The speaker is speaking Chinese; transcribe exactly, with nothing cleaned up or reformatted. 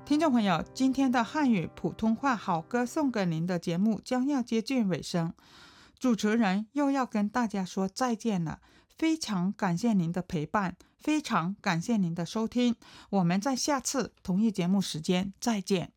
听众朋友，今天的汉语普通话好歌送给您的节目将要接近尾声，主持人又要跟大家说再见了。非常感谢您的陪伴，非常感谢您的收听，我们在下次同一节目时间再见。